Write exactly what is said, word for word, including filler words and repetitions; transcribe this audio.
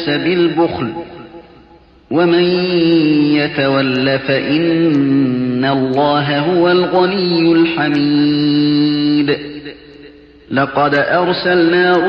النَّاسَ بِالْبُخْلِ وَمَن يَتَوَلَّ فَإِنَّ اللَّهَ هُوَ الْغَنِيُّ الْحَمِيدُ. لَقَدْ أَرْسَلْنَا